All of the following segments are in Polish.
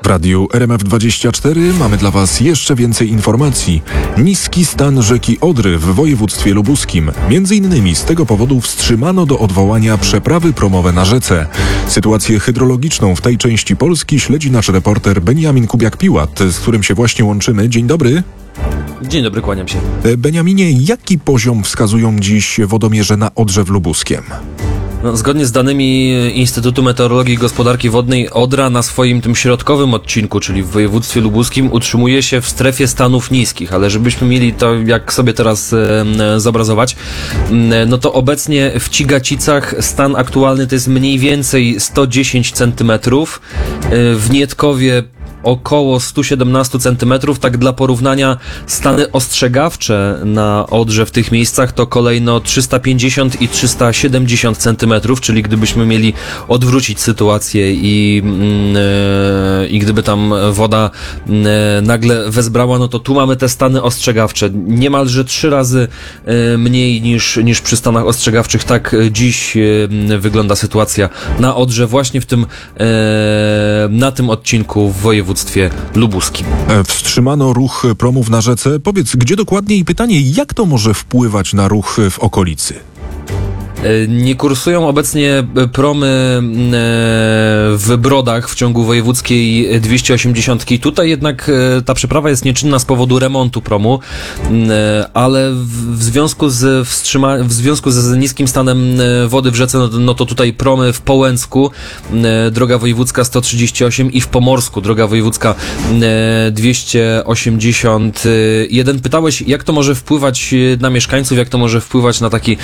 radiu RMF24 mamy dla Was jeszcze więcej informacji. Niski stan rzeki Odry w województwie lubuskim. Między innymi z tego powodu wstrzymano do odwołania przeprawy promowe na rzece. Sytuację hydrologiczną w tej części Polski śledzi nasz reporter Beniamin Kubiak-Piłat, z którym się właśnie łączymy. Dzień dobry. Dzień dobry, kłaniam się. Beniaminie, jaki poziom wskazują dziś wodomierze na Odrze w Lubuskiem? Zgodnie z danymi Instytutu Meteorologii i Gospodarki Wodnej, Odra na swoim tym środkowym odcinku, czyli w województwie lubuskim, utrzymuje się w strefie stanów niskich, ale żebyśmy mieli to, jak sobie teraz zobrazować, no to obecnie w Cigacicach stan aktualny to jest mniej więcej 110 cm, w Nietkowie około 117 cm. Tak dla porównania, stany ostrzegawcze na Odrze w tych miejscach to kolejno 350 i 370 cm, czyli gdybyśmy mieli odwrócić sytuację i gdyby tam woda nagle wezbrała, no to tu mamy te stany ostrzegawcze. Niemalże 3 razy mniej niż przy stanach ostrzegawczych. Tak dziś wygląda sytuacja na Odrze właśnie na tym odcinku w województwie lubuskim. Wstrzymano ruch promów na rzece. Powiedz, gdzie dokładnie i pytanie, jak to może wpływać na ruch w okolicy? Nie kursują obecnie promy w Brodach w ciągu wojewódzkiej 280. Tutaj jednak ta przeprawa jest nieczynna z powodu remontu promu, ale w związku z niskim stanem wody w rzece, no to tutaj promy w Połęcku, droga wojewódzka 138 i w Pomorsku, droga wojewódzka 281. Pytałeś, jak to może wpływać na mieszkańców, jak to może wpływać na taki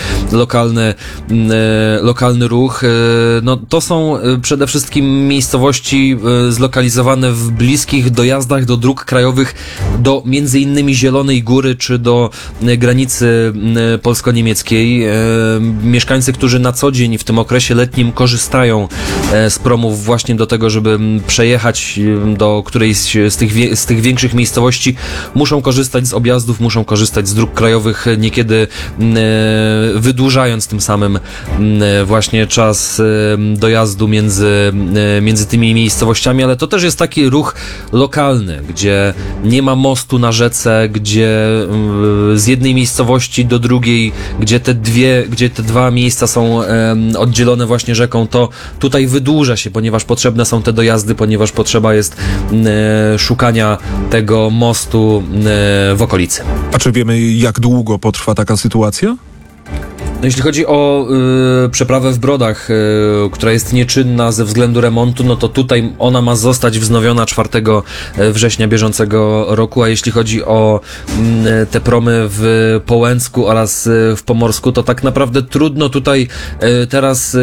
lokalny ruch. No to są przede wszystkim miejscowości zlokalizowane w bliskich dojazdach do dróg krajowych, do między innymi Zielonej Góry czy do granicy polsko-niemieckiej. Mieszkańcy, którzy na co dzień w tym okresie letnim korzystają z promów właśnie do tego, żeby przejechać do którejś z tych większych miejscowości, muszą korzystać z objazdów, muszą korzystać z dróg krajowych, niekiedy wydłużając tym samym właśnie czas dojazdu między tymi miejscowościami, ale to też jest taki ruch lokalny, gdzie nie ma mostu na rzece, gdzie z jednej miejscowości do drugiej, gdzie te dwa miejsca są oddzielone właśnie rzeką, to tutaj wydłuża się, ponieważ potrzebne są te dojazdy, ponieważ potrzeba jest szukania tego mostu w okolicy. A czy wiemy, jak długo potrwa taka sytuacja? No jeśli chodzi o przeprawę w Brodach, która jest nieczynna ze względu remontu, no to tutaj ona ma zostać wznowiona 4 września bieżącego roku, a jeśli chodzi o te promy w Połęcku oraz w Pomorsku, to tak naprawdę trudno tutaj teraz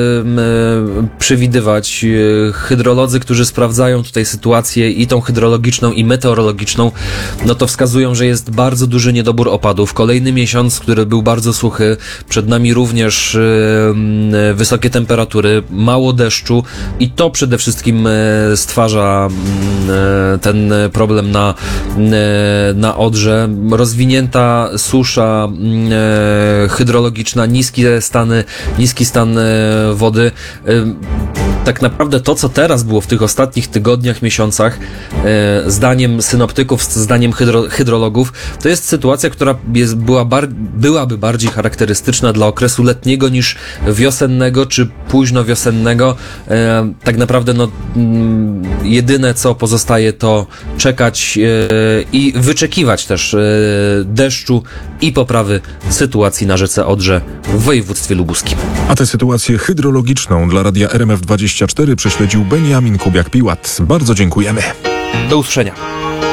przewidywać. Hydrolodzy, którzy sprawdzają tutaj sytuację i tą hydrologiczną i meteorologiczną, no to wskazują, że jest bardzo duży niedobór opadów. Kolejny miesiąc, który był bardzo suchy, przed nami również wysokie temperatury, mało deszczu i to przede wszystkim stwarza ten problem na Odrze. Rozwinięta susza hydrologiczna, niski stan wody. Tak naprawdę to, co teraz było w tych ostatnich tygodniach, miesiącach, zdaniem synoptyków, zdaniem hydrologów, to jest sytuacja, która byłaby bardziej charakterystyczna dla okresu letniego niż wiosennego czy późno wiosennego. Tak naprawdę jedyne co pozostaje to czekać i wyczekiwać też deszczu i poprawy sytuacji na rzece Odrze w województwie lubuskim. A tę sytuację hydrologiczną dla radia RMF24 prześledził Beniamin Kubiak-Piłat. Bardzo dziękujemy. Do usłyszenia.